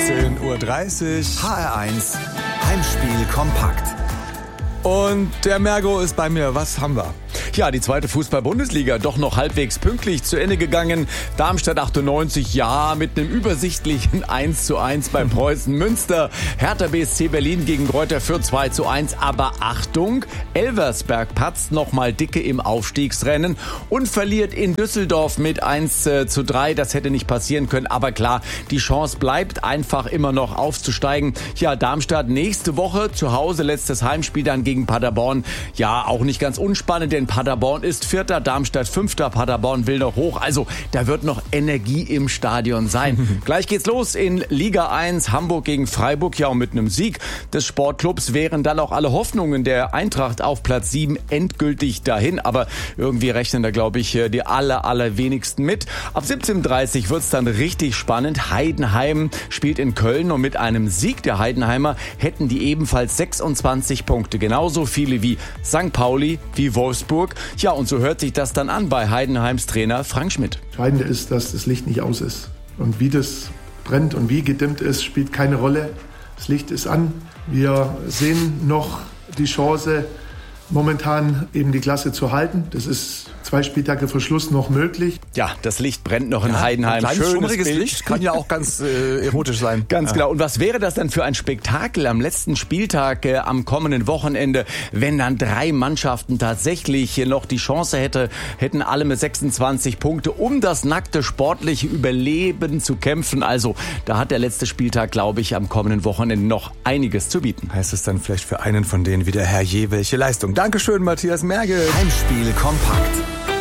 17:30 Uhr. HR1 Heimspiel kompakt. Und der Mergo ist bei mir. Was haben wir? Ja, die zweite Fußball-Bundesliga doch noch halbwegs pünktlich zu Ende gegangen. Darmstadt 98, ja, mit einem übersichtlichen 1:1 bei Preußen Münster. Hertha BSC Berlin gegen Greuther Fürth 2:1. Aber Achtung, Elversberg patzt nochmal dicke im Aufstiegsrennen und verliert in Düsseldorf mit 1:3. Das hätte nicht passieren können. Aber klar, die Chance bleibt einfach immer noch aufzusteigen. Ja, Darmstadt nächste Woche zu Hause, letztes Heimspiel dann gegen Paderborn. Ja, auch nicht ganz unspannend, denn Paderborn ist Vierter, Darmstadt Fünfter, Paderborn will noch hoch. Also da wird noch Energie im Stadion sein. Gleich geht's los in Liga 1, Hamburg gegen Freiburg. Ja, und mit einem Sieg des Sportclubs wären dann auch alle Hoffnungen der Eintracht auf Platz 7 endgültig dahin. Aber irgendwie rechnen da, glaube ich, die allerwenigsten mit. Ab 17:30 wird's dann richtig spannend. Heidenheim spielt in Köln und mit einem Sieg der Heidenheimer hätten die ebenfalls 26 Punkte. Genauso viele wie St. Pauli, wie Wolfsburg. Ja, und so hört sich das dann an bei Heidenheims Trainer Frank Schmidt. Entscheidend ist, dass das Licht nicht aus ist. Und wie das brennt und wie gedimmt ist, spielt keine Rolle. Das Licht ist an. Wir sehen noch die Chance, momentan eben die Klasse zu halten. Das ist 2 Spieltage vor Schluss noch möglich. Ja, das Licht brennt noch in Heidenheim. Ein schönes schummriges Bild. Licht kann ja auch ganz erotisch sein. Ganz genau. Und was wäre das dann für ein Spektakel am letzten Spieltag am kommenden Wochenende, wenn dann 3 Mannschaften tatsächlich noch die Chance hätten alle mit 26 Punkte, um das nackte sportliche Überleben zu kämpfen. Also da hat der letzte Spieltag, glaube ich, am kommenden Wochenende noch einiges zu bieten. Heißt es dann vielleicht für einen von denen wie der Herr Je, welche Leistung. Dankeschön, Matthias Mergel. Heimspiel kompakt.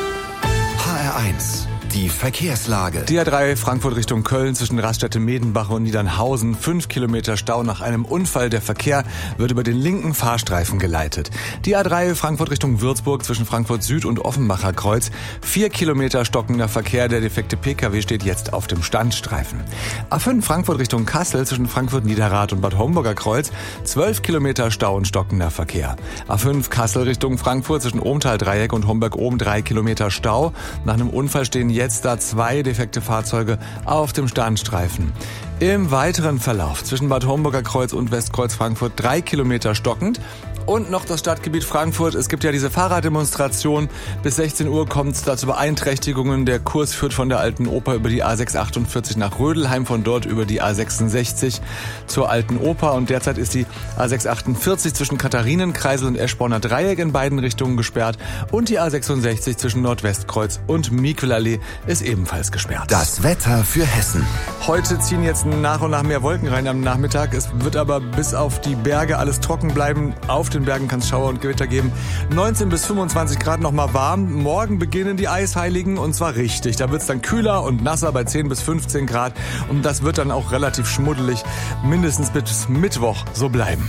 HR1, die Verkehrslage. Die A3 Frankfurt Richtung Köln zwischen Raststätte-Medenbach und Niedernhausen. 5 Kilometer Stau nach einem Unfall. Der Verkehr wird über den linken Fahrstreifen geleitet. Die A3 Frankfurt Richtung Würzburg zwischen Frankfurt Süd und Offenbacher Kreuz. 4 Kilometer stockender Verkehr. Der defekte PKW steht jetzt auf dem Standstreifen. A5 Frankfurt Richtung Kassel zwischen Frankfurt Niederrad und Bad Homburger Kreuz. 12 Kilometer Stau und stockender Verkehr. A5 Kassel Richtung Frankfurt zwischen Ohmtal-Dreieck und Homberg-Ohm 3 Kilometer Stau. Nach einem Unfall stehen jetzt da 2 defekte Fahrzeuge auf dem Standstreifen. Im weiteren Verlauf zwischen Bad Homburger Kreuz und Westkreuz Frankfurt 3 Kilometer stockend. Und noch das Stadtgebiet Frankfurt. Es gibt ja diese Fahrraddemonstration. Bis 16 Uhr kommt es da zu Beeinträchtigungen. Der Kurs führt von der Alten Oper über die A648 nach Rödelheim, von dort über die A66 zur Alten Oper. Und derzeit ist die A648 zwischen Katharinenkreisel und Eschborner Dreieck in beiden Richtungen gesperrt. Und die A66 zwischen Nordwestkreuz und Miquelallee ist ebenfalls gesperrt. Das Wetter für Hessen. Heute ziehen jetzt nach und nach mehr Wolken rein am Nachmittag. Es wird aber bis auf die Berge alles trocken bleiben. Auf den Bergen kann es Schauer und Gewitter geben. 19 bis 25 Grad noch mal warm. Morgen beginnen die Eisheiligen und zwar richtig. Da wird es dann kühler und nasser bei 10 bis 15 Grad. Und das wird dann auch relativ schmuddelig. Mindestens bis Mittwoch so bleiben.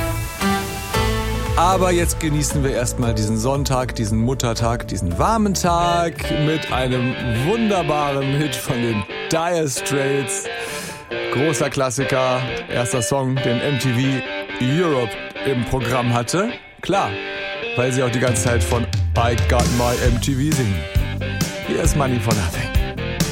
Aber jetzt genießen wir erstmal diesen Sonntag, diesen Muttertag, diesen warmen Tag mit einem wunderbaren Hit von den Dire Straits. Großer Klassiker, erster Song, den MTV Europe im Programm hatte. Klar, weil sie auch die ganze Zeit von I Got My MTV singen. Hier ist Money for Nothing.